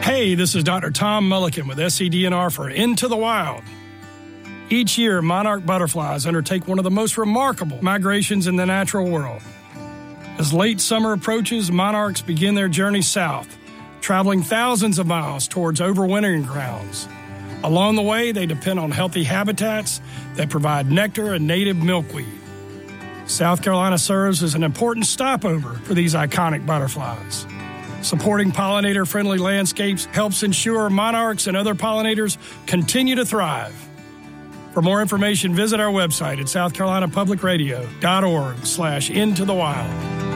Hey, this is Dr. Tom Mulliken with SCDNR for Into the Wild. Each year, monarch butterflies undertake one of the most remarkable migrations in the natural world. As late summer approaches, monarchs begin their journey south, traveling thousands of miles towards overwintering grounds. Along the way, they depend on healthy habitats that provide nectar and native milkweed. South Carolina serves as an important stopover for these iconic butterflies. Supporting pollinator-friendly landscapes helps ensure monarchs and other pollinators continue to thrive. For more information, visit our website at southcarolinapublicradio.org/intothewild.